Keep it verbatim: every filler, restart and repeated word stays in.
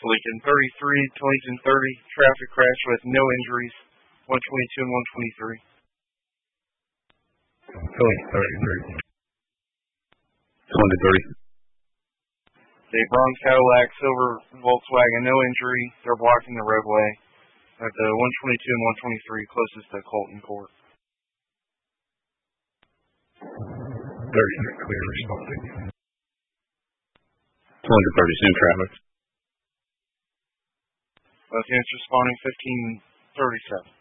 Lincoln thirty-three to Lincoln thirty, traffic crash with no injuries, one twenty-two and one twenty-three. Lincoln thirty-three. Lincoln thirty. The Bronx Cadillac, silver Volkswagen, no injury. They're blocking the roadway at the one twenty-two and one twenty-three closest to Colton Court. thirty-three clear responding. Lincoln thirty, same traffic. Both units responding fifteen thirty-seven.